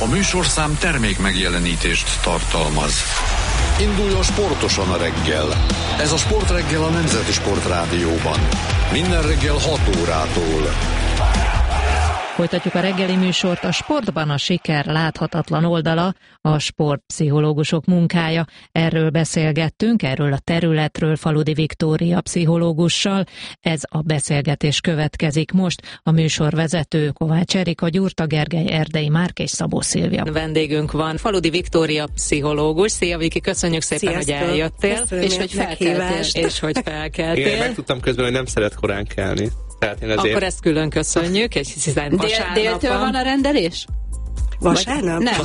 A műsorszám termék megjelenítést tartalmaz. Induljon sportosan a reggel. Ez a Sportreggel a Nemzeti Sportrádióban. Minden reggel 6 órától. Folytatjuk a reggeli műsort. A sportban a siker láthatatlan oldala a sportpszichológusok munkája. Erről beszélgettünk, erről a területről Faludi Viktória pszichológussal. Ez a beszélgetés következik most. A műsorvezető Kovács Erika, Gyurta Gergely, Erdei Márk és Szabó Szilvia. Vendégünk van Faludi Viktória pszichológus. Szia Viki, köszönjük szépen, Sziasztok. Hogy eljöttél. Köszönöm, és hogy felkeltél. Igen, megtudtam közben, hogy nem szeret korán kelni. Akkor ezt külön köszönjük, és hiszen Déltől van a rendelés? Vasárnap? Nem,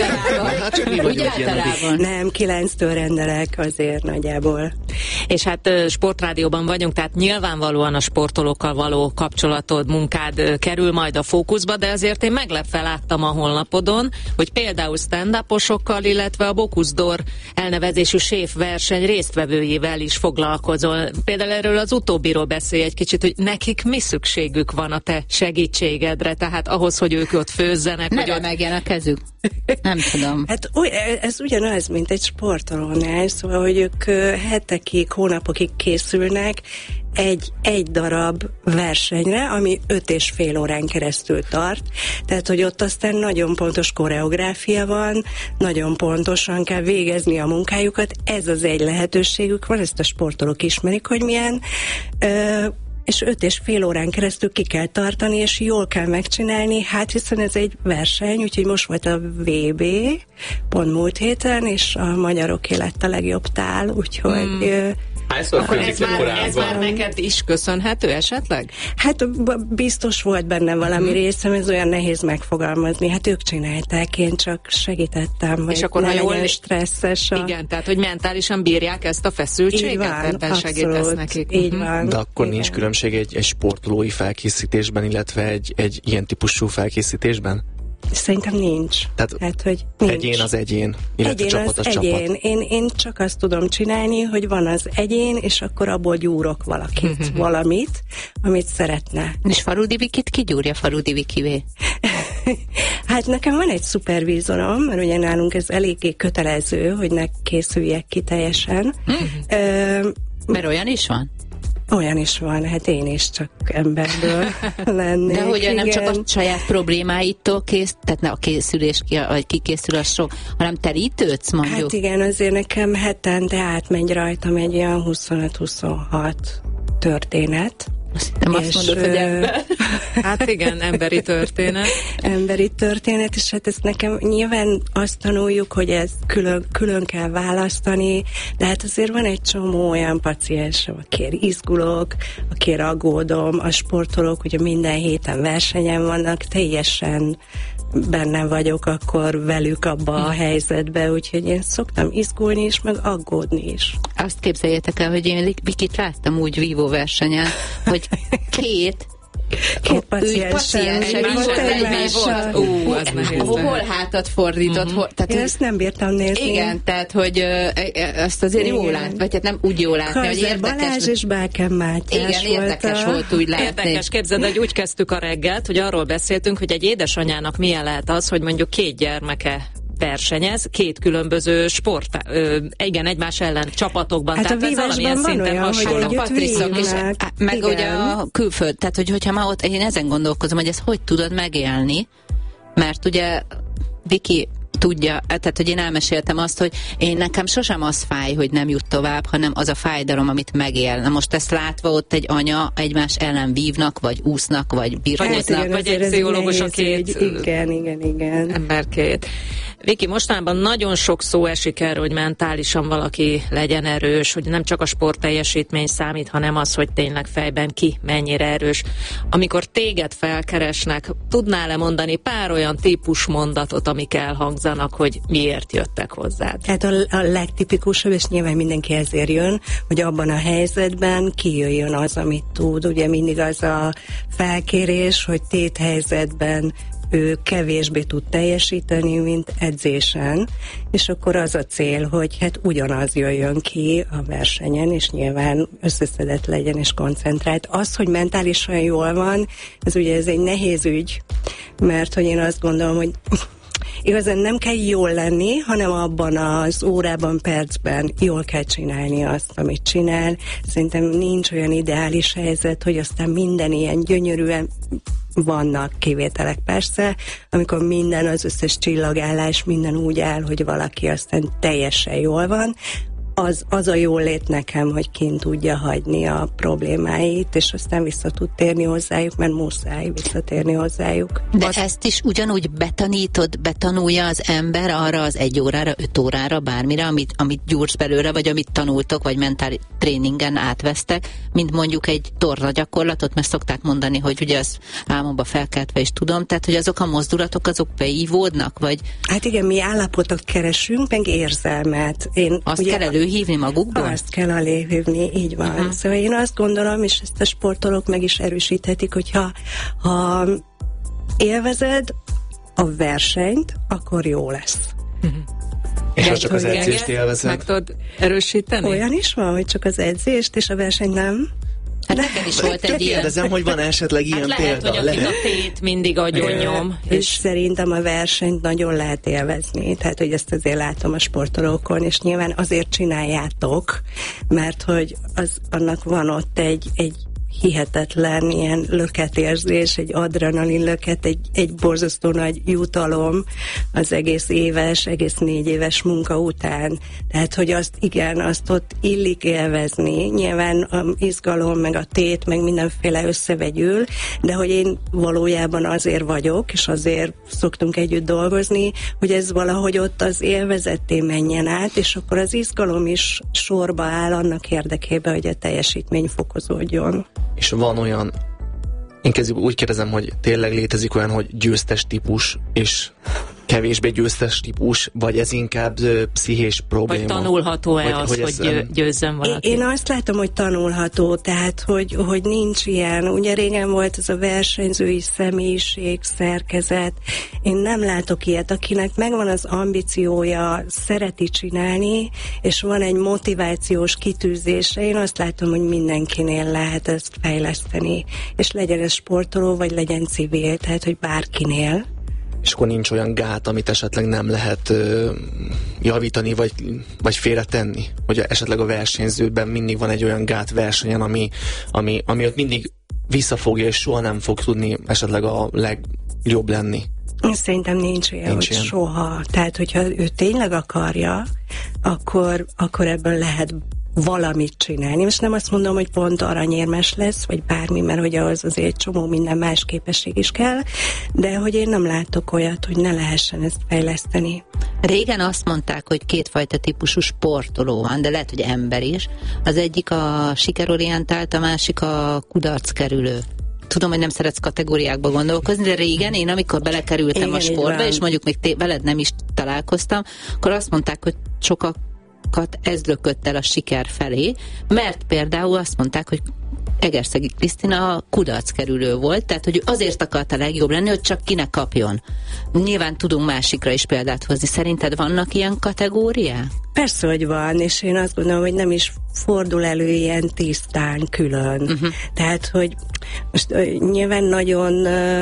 úgy általában. Nem, 9-től rendelek azért nagyjából. És hát sportrádióban vagyunk, tehát nyilvánvalóan a sportolókkal való kapcsolatod, munkád kerül majd a fókuszba, de azért én meglepve láttam a honlapodon, hogy például stand-uposokkal, illetve a Bocuse d'Or elnevezésű séfverseny résztvevőjével is foglalkozol. Például erről az utóbbiról beszélj egy kicsit, hogy nekik mi szükségük van a te segítségedre, tehát ahhoz, hogy ők ott főzzenek. Ne remegjen a kezük. Nem tudom. Hát ez ugyanaz, mint egy sportolónál, szóval, hogy ők hetekig, hónapokig készülnek egy darab versenyre, ami 5,5 órán keresztül tart, tehát, hogy ott aztán nagyon pontos koreográfia van, nagyon pontosan kell végezni a munkájukat, ez az egy lehetőségük van, ezt a sportolók ismerik, hogy milyen, és 5,5 órán keresztül ki kell tartani, és jól kell megcsinálni, hát hiszen ez egy verseny, úgyhogy most volt a VB, pont múlt héten, és a magyaroké lett a legjobb tál, úgyhogy... Akkor ez már neked is köszönhető esetleg? Hát biztos volt benne valami részem, ez olyan nehéz megfogalmazni. Hát ők csinálták, én csak segítettem, hogy és akkor, ne legyen stresszes. Igen, tehát hogy mentálisan bírják ezt a feszültséget, ebben segítesz nekik. Így van. De akkor nincs különbség egy sportolói felkészítésben, illetve egy ilyen típusú felkészítésben? Szerintem nincs. Tehát hogy nincs. Egyén az egyén, illetve egyén csapat az egyén. csapat. Én csak azt tudom csinálni, hogy van az egyén, és akkor abból gyúrok valamit, amit szeretne. És Faludi Vikit ki gyúrja Faludi Vikivé? Hát nekem van egy szupervízorom, mert ugye nálunk ez eléggé kötelező, hogy ne készüljek ki teljesen. Mert olyan is van? Olyan is van, hát én is csak emberből lennék. De hogy nem csak a igen. saját problémáitól tehát ne a készülés, vagy kikészül az sok, hanem terítődsz mondjuk? Hát igen, azért nekem hetente átmegy rajtam egy olyan 25-26 történet. Nem azt mondod, hogy ember. Hát igen, emberi történet. Emberi történet, és hát ezt nekem nyilván azt tanuljuk, hogy ez külön kell választani, de hát azért van egy csomó olyan paciens, akire izgulok, akire aggódom, a sportolók ugye minden héten versenyen vannak, teljesen benne vagyok akkor velük abba a helyzetbe, úgyhogy én szoktam izgulni is, meg aggódni is. Azt képzeljétek el, hogy én Vikit láttam úgy vívó versenyen, hogy két paciensen hol hátat fordított. Tehát én ezt nem bírtam nézni. Igen, tehát, hogy ezt azért jól lát, vagy hát nem úgy jól látni, hogy érdekes. Balázs és Báken Mátyás igen, érdekes volt úgy látni. Érdekes, képzeld, hogy úgy kezdtük a reggelt, hogy arról beszéltünk, hogy egy édesanyának milyen lehet az, hogy mondjuk 2 gyermeke versenyez, 2 különböző igen, egymás ellen csapatokban. Hát tehát a ez valamilyen szinten hasonló. A patriszok is, meg igen. ugye a külföld, tehát hogyha már ott, én ezen gondolkozom, hogy ezt hogy tudod megélni, mert ugye Viki tudja, tehát hogy én elmeséltem azt, hogy nekem sosem az fáj, hogy nem jut tovább, hanem az a fájdalom, amit megél. Na most ezt látva ott egy anya egymás ellen vívnak, vagy úsznak, vagy birkóznak. Vagy egy pszichológus a 2 igen. emberkét. Viki, mostanában nagyon sok szó esik erről, hogy mentálisan valaki legyen erős, hogy nem csak a sportteljesítmény számít, hanem az, hogy tényleg fejben ki mennyire erős. Amikor téged felkeresnek, tudnál-e mondani pár olyan típusmondatot, amik elhangzanak, hogy miért jöttek hozzád? Hát a legtipikusabb, és nyilván mindenki ezért jön, hogy abban a helyzetben kijöjjön az, amit tud. Ugye mindig az a felkérés, hogy téthelyzetben ő kevésbé tud teljesíteni, mint edzésen, és akkor az a cél, hogy hát ugyanaz jöjjön ki a versenyen, és nyilván összeszedett legyen és koncentrált. Az, hogy mentálisan jól van, ez egy nehéz ügy, mert hogy én azt gondolom, hogy igazán nem kell jól lenni, hanem abban az órában, percben jól kell csinálni azt, amit csinál. Szerintem nincs olyan ideális helyzet, hogy aztán minden ilyen gyönyörűen, vannak kivételek persze, amikor minden, az összes csillagállás, minden úgy áll, hogy valaki aztán teljesen jól van. Az a jólét nekem, hogy kint tudja hagyni a problémáit, és aztán vissza tud térni hozzájuk, mert muszáj visszatérni hozzájuk. De ezt is ugyanúgy betanulja az ember arra az 1 órára, 5 órára, bármire, amit gyúrsz belőle, vagy amit tanultok, vagy mentális tréningen átvesztek, mint mondjuk egy tornagyakorlatot, mert szokták mondani, hogy ugye az álmomba felkeltve is tudom, tehát hogy azok a mozdulatok, azok beívódnak, vagy... Hát igen, mi állapotot keresünk, meg érzelmet. Azt kell előhívni magukból? Azt kell előhívni, így van. Uh-huh. Szóval én azt gondolom, és ezt a sportolók meg is erősíthetik, hogyha élvezed a versenyt, akkor jó lesz. Uh-huh. És ha csak az edzést élvezed? Meg tudod erősíteni? Olyan is van, hogy csak az edzést, és a versenyt nem? Hát nekem is volt egy ilyen. Kérdezem, hogy van esetleg ilyen lehet, példa. Hogy a tét mindig agyonnyom. És szerintem a versenyt nagyon lehet élvezni. Tehát, hogy ezt azért látom a sportolókon, és nyilván azért csináljátok, mert hogy annak van ott egy hihetetlen ilyen löketérzés, egy adrenalin löket, egy borzasztó nagy jutalom az egész 4 éves munka után. Tehát, hogy azt ott illik élvezni. Nyilván a izgalom, meg a tét, meg mindenféle összevegyül, de hogy én valójában azért vagyok, és azért szoktunk együtt dolgozni, hogy ez valahogy ott az élvezetté menjen át, és akkor az izgalom is sorba áll annak érdekében, hogy a teljesítmény fokozódjon. És van olyan, én úgy kérdezem, hogy tényleg létezik olyan, hogy győztes típus, és kevésbé győztes típus, vagy ez inkább pszichés probléma? Vagy tanulható-e hogy győzzön valaki? Én azt látom, hogy tanulható, tehát, hogy nincs ilyen. Ugye régen volt ez a versenyzői személyiség, szerkezet. Én nem látok ilyet, akinek megvan az ambíciója, szereti csinálni, és van egy motivációs kitűzése. Én azt látom, hogy mindenkinél lehet ezt fejleszteni. És legyen ez sportoló, vagy legyen civil, tehát, hogy bárkinél. És akkor nincs olyan gát, amit esetleg nem lehet javítani, vagy félretenni? Hogy esetleg a versenyzőben mindig van egy olyan gát versenyen, ami ott mindig visszafogja, és soha nem fog tudni esetleg a legjobb lenni. Szerintem nincs ilyen. Soha. Tehát, hogyha ő tényleg akarja, akkor ebből lehet valamit csinálni. Most nem azt mondom, hogy pont aranyérmes lesz, vagy bármi, mert hogy ahhoz azért egy csomó minden más képesség is kell, de hogy én nem látok olyat, hogy ne lehessen ezt fejleszteni. Régen azt mondták, hogy 2 fajta típusú sportoló van, de lehet, hogy ember is. Az egyik a sikerorientált, a másik a kudarckerülő. Tudom, hogy nem szeretsz kategóriákba gondolkozni, de régen én, amikor belekerültem a sportba, és mondjuk még veled nem is találkoztam, akkor azt mondták, hogy sokakat ez lökött el a siker felé, mert például azt mondták, hogy Egerszegi Krisztina kudarckerülő volt, tehát hogy azért akarta legjobb lenni, hogy csak kinek kapjon. Nyilván tudunk másikra is példát hozni. Szerinted vannak ilyen kategóriák? Persze, hogy van, és én azt gondolom, hogy nem is fordul elő ilyen tisztán külön. Uh-huh. Tehát, hogy most nyilván nagyon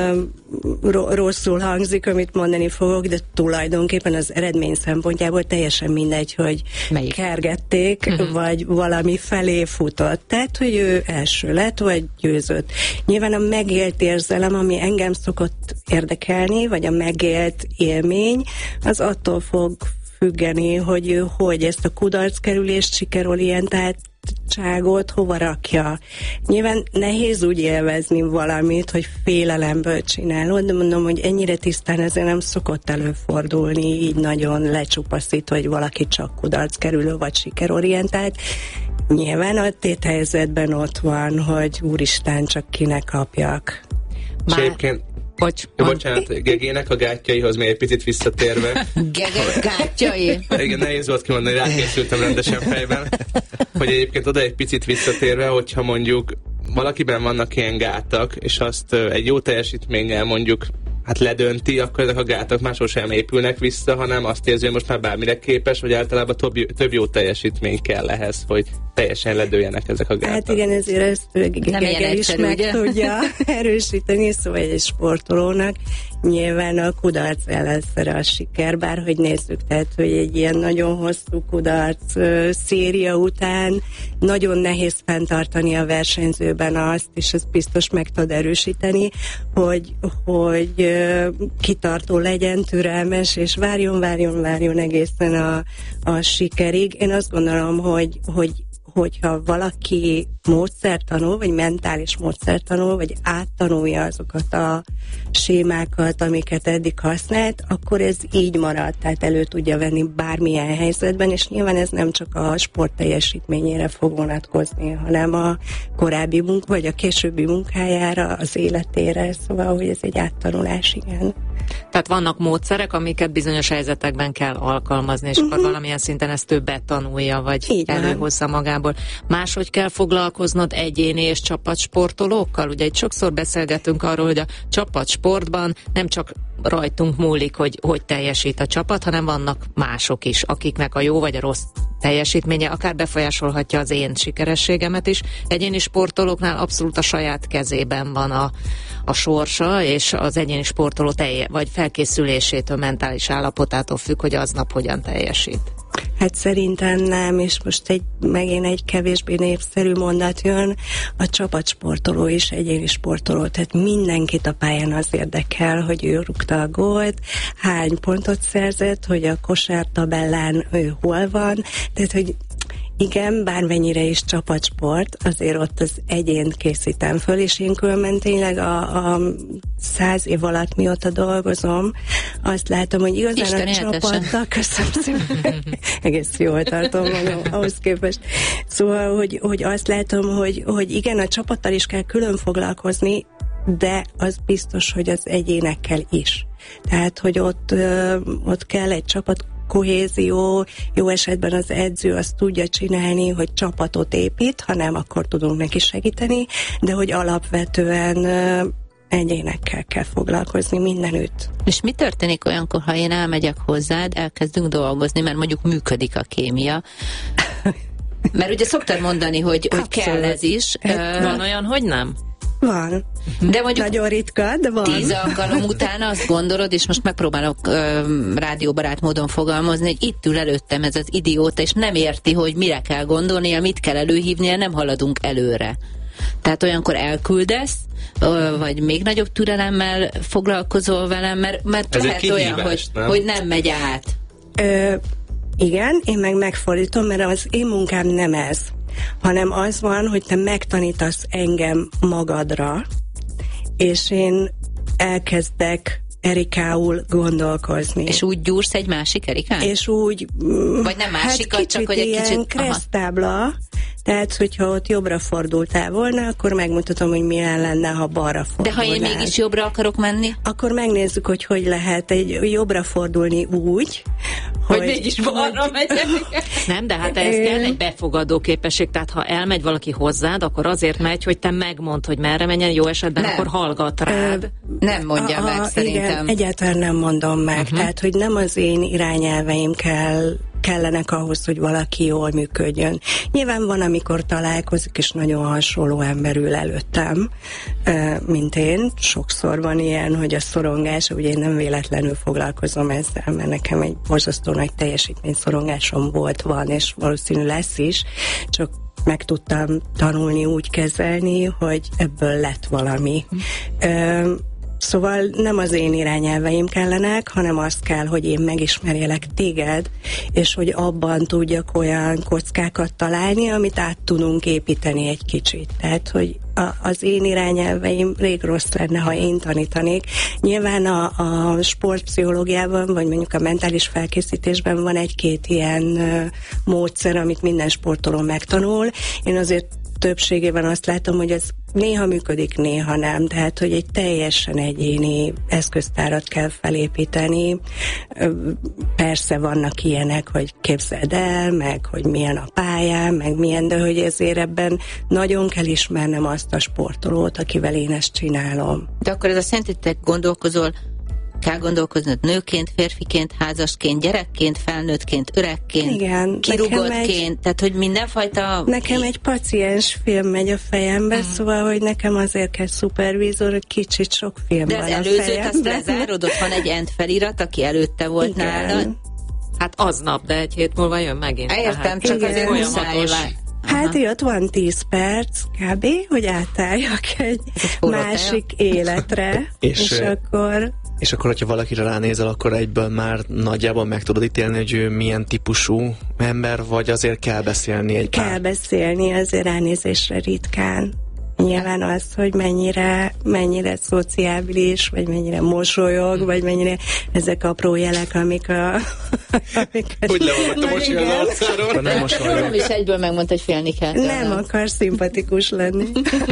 rosszul hangzik, amit mondani fogok, de tulajdonképpen az eredmény szempontjából teljesen mindegy, hogy melyik? Kergették, vagy valami felé futott. Tehát, hogy ő első lett, vagy győzött. Nyilván a megélt érzelem, ami engem szokott érdekelni, vagy a megélt élmény, az attól fog függeni, hogy ezt a kudarckerülést, sikerorientáltságot hova rakja. Nyilván nehéz úgy élvezni valamit, hogy félelemből csinálod, de mondom, hogy ennyire tisztán ezért nem szokott előfordulni, így nagyon lecsupaszít, hogy valaki csak kudarckerülő vagy sikerorientált. Nyilván a téthelyzetben ott van, hogy úristen, csak kinek kapjak. És egyébként bocsánat, Gegének a gátjaihoz még egy picit visszatérve. Gege gátjai? Igen, nehéz volt kimondani, rákészültem rendesen fejben. Hogy egyébként oda egy picit visszatérve, hogyha mondjuk valakiben vannak ilyen gátak, és azt egy jó teljesítménnyel mondjuk ledönti, akkor ezek a gátak máshol sem épülnek vissza, hanem azt érzi, hogy most már bármire képes, vagy általában több jó teljesítmény kell ehhez, hogy teljesen ledőljenek ezek a gátak. Hát igen, ezért ezt Gege is meg tudja erősíteni, szóval egy sportolónak nyilván a kudarc ellenszere a siker, bárhogy nézzük, tehát, hogy egy ilyen nagyon hosszú kudarc széria után nagyon nehéz fenntartani a versenyzőben azt, és ezt biztos meg tud erősíteni, hogy kitartó legyen, türelmes, és várjon egészen a sikerig. Én azt gondolom, hogyha valaki módszertanul, vagy mentális módszertanul, vagy áttanulja azokat a sémákat, amiket eddig használt, akkor ez így marad, tehát elő tudja venni bármilyen helyzetben, és nyilván ez nem csak a sport teljesítményére fog vonatkozni, hanem a korábbi vagy a későbbi munkájára, az életére, szóval, hogy ez egy áttanulás, igen. Tehát vannak módszerek, amiket bizonyos helyzetekben kell alkalmazni, és akkor valamilyen szinten ezt többet tanulja, vagy előhozza magából. Máshogy kell foglalkoznod egyéni és csapatsportolókkal? Ugye itt sokszor beszélgetünk arról, hogy a csapatsportban nem csak rajtunk múlik, hogy teljesít a csapat, hanem vannak mások is, akiknek a jó vagy a rossz teljesítménye akár befolyásolhatja az én sikerességemet is. Egyéni sportolóknál abszolút a saját kezében van a sorsa, és az egyéni sportoló vagy felkészülésétől, mentális állapotától függ, hogy aznap hogyan teljesít. Hát szerintem nem, és most megint egy kevésbé népszerű mondat jön, a csapatsportoló és egyéni sportoló, tehát mindenkit a pályán az érdekel, hogy ő rúgta a gólt, hány pontot szerzett, hogy a kosártabellán ő hol van, tehát hogy igen, bármennyire is csapatsport, azért ott az egyént készítem föl, és én különben tényleg a 100 év alatt, mióta dolgozom, azt látom, hogy igazán Isten a csapattal, köszönöm szépen, egész jól tartom magam ahhoz képest. Szóval, hogy azt látom, hogy igen, a csapattal is kell külön foglalkozni, de az biztos, hogy az egyénekkel is. Tehát, hogy ott kell egy csapat kohézió, jó esetben az edző azt tudja csinálni, hogy csapatot épít, ha nem, akkor tudunk neki segíteni, de hogy alapvetően egyénekkel kell foglalkozni mindenütt. És mi történik olyankor, ha én elmegyek hozzád, elkezdünk dolgozni, mert mondjuk működik a kémia? Mert ugye szoktad mondani, hogy kell ez is. Van olyan, hogy nem? Van. De mondjuk nagyon ritka, de van. 10 alkalom után azt gondolod, és most megpróbálok rádióbarát módon fogalmazni, hogy itt ül előttem ez az idióta, és nem érti, hogy mire kell gondolnia, mit kell előhívnia, nem haladunk előre. Tehát olyankor elküldesz, vagy még nagyobb türelemmel foglalkozol velem, mert ez lehet olyan, hogy nem megy át. Igen, én meg megfordítom, mert az én munkám nem ez, hanem az van, hogy te megtanítasz engem magadra, és én elkezdek Erikául gondolkozni. És úgy gyúrsz egy másik Erikán? És úgy... Vagy nem másikat, hát csak hogy egy kicsit... ilyen keresztábla, tehát hogyha ott jobbra fordultál volna, akkor megmutatom, hogy milyen lenne, ha balra fordulnál. De ha én mégis jobbra akarok menni? Akkor megnézzük, hogy lehet egy jobbra fordulni úgy, hogy mégis balra megyek. Nem, de hát ez kell egy befogadó képesség, tehát ha elmegy valaki hozzád, akkor azért megy, hogy te megmondd, hogy merre menjen, jó esetben nem. Akkor hallgat rád. Nem mondja meg, szerintem. Igen, egyáltalán nem mondom meg, tehát hogy nem az én irányelveim kellenek ahhoz, hogy valaki jól működjön. Nyilván van, amikor találkozik, és nagyon hasonló ember ül előttem, mint én. Sokszor van ilyen, hogy a szorongás, ugye én nem véletlenül foglalkozom ezzel, mert nekem egy borzasztó nagy teljesítményszorongásom van, és valószínű lesz is, csak meg tudtam tanulni úgy kezelni, hogy ebből lett valami. Szóval nem az én irányelveim kellenek, hanem azt kell, hogy én megismerjelek téged, és hogy abban tudjak olyan kockákat találni, amit át tudunk építeni egy kicsit. Tehát, hogy az én irányelveim rég rossz lenne, ha én tanítanék. Nyilván a sportpszichológiában, vagy mondjuk a mentális felkészítésben van egy-két ilyen módszer, amit minden sportoló megtanul. Én azért többségében azt látom, hogy ez néha működik, néha nem. Tehát, hogy egy teljesen egyéni eszköztárat kell felépíteni. Persze vannak ilyenek, hogy képzeld el, meg hogy milyen a pályán, meg milyen, de hogy ezért ebben nagyon kell ismernem azt a sportolót, akivel én ezt csinálom. De akkor ez azt jelenti, hogy te gondolkozol kell gondolkoznod nőként, férfiként, házasként, gyerekként, felnőttként, öregként, igen, kirugottként, tehát hogy mindenfajta... Nekem egy paciens film megy a fejembe, szóval, hogy nekem azért kell szupervízor, hogy kicsit sok film de van az a előzőt fejemben. azt lezárod, ott van egy end felirat, aki előtte volt igen. nálad. Hát aznap, de egy hét múlva jön megint. Értem, csak igen. azért muszáj Folyamatos. várni. Hát ott van 10 perc kb., hogy átálljak egy másik életre, és akkor... És akkor, hogyha valakire ránézel, akkor egyből már nagyjából meg tudod ítélni, hogy ő milyen típusú ember, vagy azért kell beszélni egy pár? Kell beszélni, azért ránézésre ritkán. Nyilván az, hogy mennyire szociábilis, vagy mennyire mosolyog, vagy mennyire ezek apró jelek, amik Hogy leolvadt a mosoly az arcáról? Nem mosolyog. Robi is egyből megmondta, hogy félni kell. nem akar szimpatikus lenni.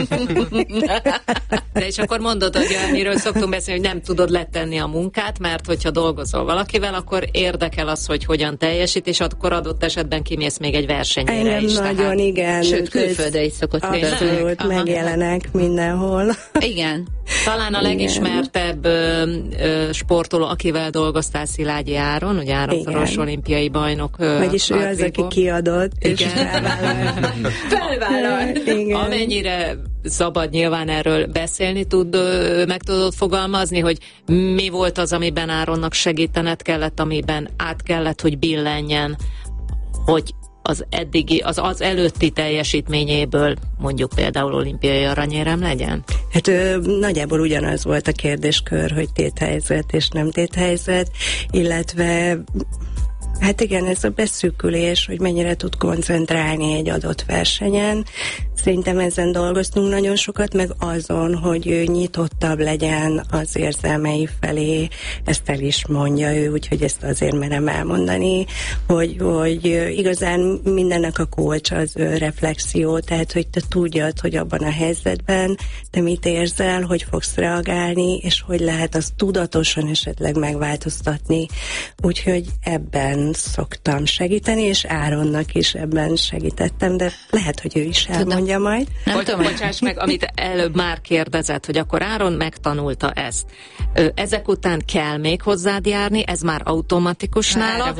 De és akkor mondod, hogy miről szoktunk beszélni, hogy nem tudod letenni a munkát, mert hogyha dolgozol valakivel, akkor érdekel az, hogy hogyan teljesít, és akkor adott esetben kimész még egy versenyére Engem is. nagyon, igen. Sőt, külföldre is szokott abszolút Aha. megjelenek mindenhol. Igen. Talán a legismertebb sportoló, akivel dolgoztál, Szilágyi Áron, ugye Áronszoros olimpiai bajnok. Vagyis ő az, aki kiadott, és Igen. Felvállal. Igen. Amennyire szabad nyilván erről beszélni, meg tudod fogalmazni, hogy mi volt az, amiben Áronnak segítened kellett, amiben át kellett, hogy billenjen, hogy az eddigi, az előtti teljesítményéből mondjuk például olimpiai aranyérem legyen? Hát nagyjából ugyanaz volt a kérdéskör, hogy téthelyzet és nem téthelyzet, illetve hát igen, ez a beszűkülés, hogy mennyire tud koncentrálni egy adott versenyen. Szerintem ezen dolgoztunk nagyon sokat, meg azon, hogy ő nyitottabb legyen az érzelmei felé. Ezt el is mondja ő, úgyhogy ezt azért merem elmondani, hogy igazán mindennek a kulcsa az reflexió, tehát hogy te tudjad, hogy abban a helyzetben te mit érzel, hogy fogsz reagálni, és hogy lehet azt tudatosan esetleg megváltoztatni. Úgyhogy ebben szoktam segíteni, és Áronnak is ebben segítettem, de lehet, hogy ő is elmondja majd. Bocsáss meg, amit előbb már kérdezett, hogy akkor Áron megtanulta ezt. Ezek után kell még hozzád járni, ez már automatikus nála?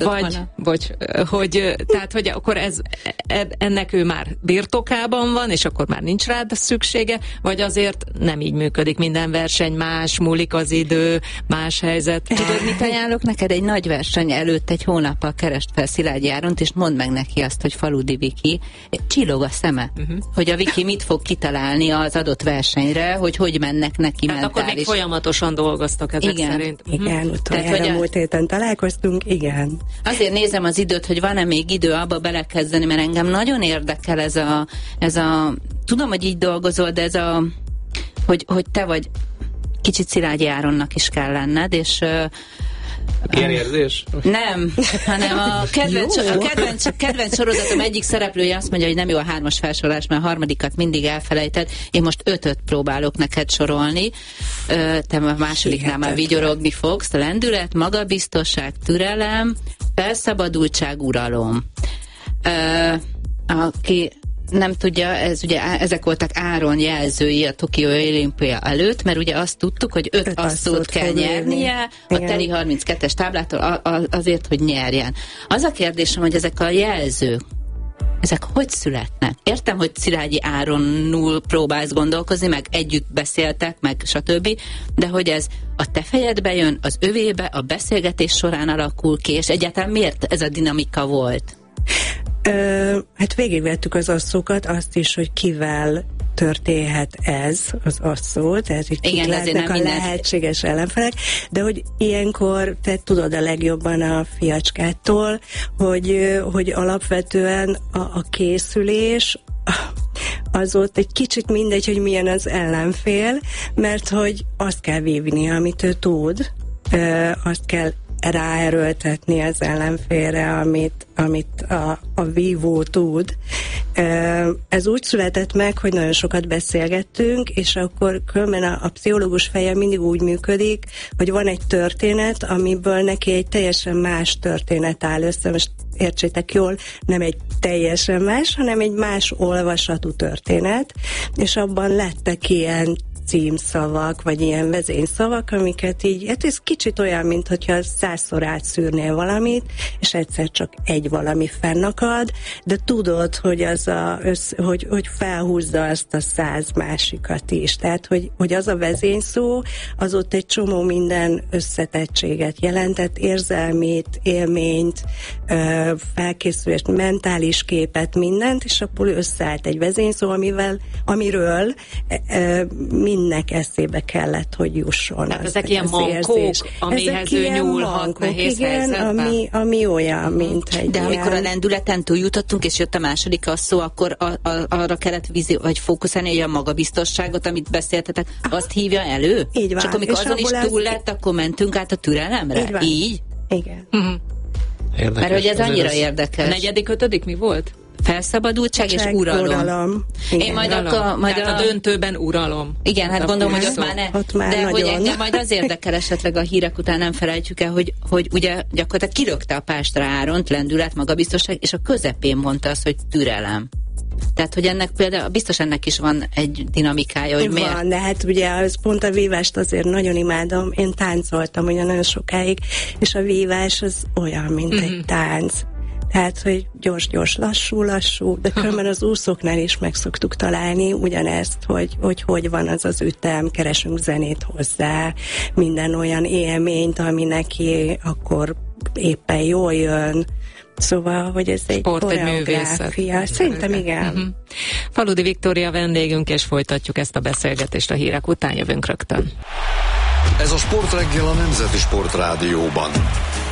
Tehát, hogy akkor ennek ő már birtokában van, és akkor már nincs rád szüksége, vagy azért nem így működik minden verseny, más, múlik az idő, más helyzet. Tudod, mit ajánlok neked? Egy nagy verseny előtt egy hónappal keresd fel Szilágyi Áront, és mondd meg neki azt, hogy Faludi Viki, csillog a szeme, hogy a Viki mit fog kitalálni az adott versenyre, hogy mennek neki tehát mentális. akkor még folyamatosan dolgoztak ezek szerint. Igen, utoljára múlt héten találkoztunk, igen. Azért nézem az időt, hogy van-e még idő abba belekezdeni, mert engem nagyon érdekel ez a tudom, hogy így dolgozol, de ez a hogy te vagy kicsit Szilágyi Áronnak is kell lenned, és ilyen érzés? nem, hanem a kedvenc sorozatom egyik szereplője azt mondja, hogy nem jó a 3-as felsorolás, mert a harmadikat mindig elfelejted. Én most 5-öt próbálok neked sorolni. Te a másodiknál már vigyorogni fogsz. Lendület, magabiztosság, türelem, felszabadultság, uralom. Aki nem tudja, ezek voltak Áron jelzői a Tokiói olimpia előtt, mert ugye azt tudtuk, hogy 5 asszót kell nyernie a teli 32-es táblától azért, hogy nyerjen. Az a kérdésem, hogy ezek a jelzők, ezek hogy születnek? Értem, hogy Szilágyi Áronnul próbálsz gondolkozni, meg együtt beszéltek, meg stb., de hogy ez a te fejedbe jön, az övébe, a beszélgetés során alakul ki, és egyáltalán miért ez a dinamika volt? Hát végigvettük az asszókat, azt is, hogy kivel történhet ez az asszó, tehát hogy kik lehetnek a lehetséges ellenfelek, de hogy ilyenkor te tudod a legjobban a fiacskától, hogy alapvetően a készülés az ott egy kicsit mindegy, hogy milyen az ellenfél, mert hogy azt kell vívni, amit ő tud, azt kell ráerőltetni az ellenfélre, amit a vívó tud. Ez úgy született meg, hogy nagyon sokat beszélgettünk, és akkor különben a pszichológus feje mindig úgy működik, hogy van egy történet, amiből neki egy teljesen más történet áll össze. Most értsétek jól, nem egy teljesen más, hanem egy más olvasatú történet, és abban lettek ilyen címszavak, vagy ilyen vezényszavak, amiket így, hát ez kicsit olyan, mint hogyha 100-szor átszűrnél valamit, és egyszer csak egy valami fennakad, de tudod, hogy az hogy felhúzza azt a 100 másikat is. Tehát, hogy az a vezényszó, az ott egy csomó minden összetettséget jelentett, érzelmét, élményt, felkészülést, mentális képet, mindent, és akkor összeállt egy vezényszó, amiről mindnek eszébe kellett, hogy jusson. Tehát ezek ilyen mankók, amihez ő nyúlhat nehéz helyzetben? Ami olyan, mint egy de ilyen... amikor a lendületen túljutottunk, és jött a második szó, akkor arra kellett vagy fókuszálni, hogy a magabiztosságot, amit beszéltetek, azt hívja elő? Így van. Csak amikor azon is túl lett, akkor mentünk át a türelemre? Így van. Így? Igen. Érdekes. Mert hogy ez annyira érdekes. A negyedik, ötödik mi volt? Felszabadultság és uralom. Én majd a döntőben uralom. Igen, hát gondolom, hogy ott már ne. Ott már de hogy engem majd az érdekel esetleg a hírek után, nem felejtjük el, hogy ugye gyakorlatilag kirögte a pástra Áront, lendület, magabiztosság, és a közepén mondta azt, hogy türelem. Tehát, hogy ennek például, biztos ennek is van egy dinamikája, hogy miért. Van, de hát ugye az pont a vívást azért nagyon imádom. Én táncoltam ugye nagyon sokáig, és a vívás az olyan, mint egy tánc. Tehát, hogy gyors, lassú, de különben az úszóknál is meg szoktuk találni ugyanezt, hogy van az ütem, keresünk zenét hozzá, minden olyan élményt, ami neki akkor éppen jól jön. Szóval, hogy ez egy koreográfia. Szerintem igen. Faludi Viktória vendégünk, és folytatjuk ezt a beszélgetést a hírek után, jövünk rögtön. Ez a Sportreggel a Nemzeti Sportrádióban.